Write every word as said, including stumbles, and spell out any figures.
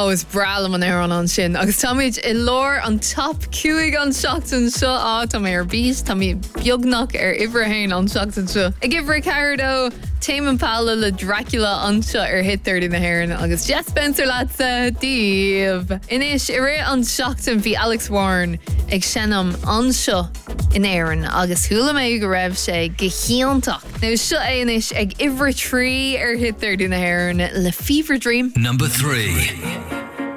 Oh, is bralam an air an sin. Agus táid I lór an top cuaig an seachtain seo á tá mé ar bís tá mí beagnach ar ibrahén an seachtain seo. I give Ricardo Tame Impala le Dracula anseo ar hit thirty na hairan agus Jet Spencer lása díobh. Inis I ré an seachtain bhí Alex Warren ag senam anseo in éireann agus thula mé go raibh sé go chiantach. Now seo é inis ag Ivra Tree ar hit thirty na hairan le Fever Dream. Number three.